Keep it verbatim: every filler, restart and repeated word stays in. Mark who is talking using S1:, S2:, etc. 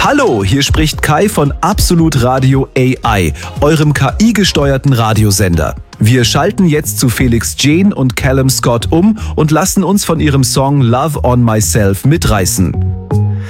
S1: Hallo, hier spricht Kai von Absolut Radio A I, eurem K I-gesteuerten Radiosender. Wir schalten jetzt zu Felix Jane und Callum Scott um und lassen uns von ihrem Song Love on Myself mitreißen.